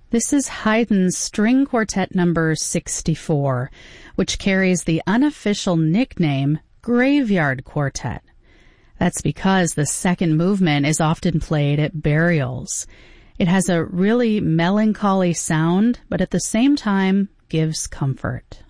This is Haydn's String Quartet number 64, which carries the unofficial nickname Graveyard Quartet. That's because the second movement is often played at burials. It has a really melancholy sound, but at the same time gives comfort.